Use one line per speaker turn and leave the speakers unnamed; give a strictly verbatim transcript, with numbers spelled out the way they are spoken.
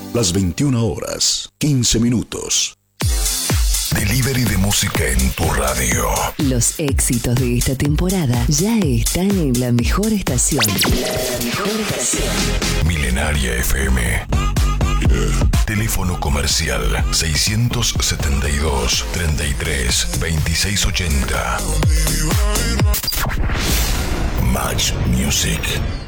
Las veintiuna horas, quince minutos. Delivery de música en tu radio.
Los éxitos de esta temporada ya están en la mejor estación. La mejor estación.
Milenaria F M. Teléfono comercial seiscientos setenta y dos, treinta y tres, veintiséis ochenta. Match Music.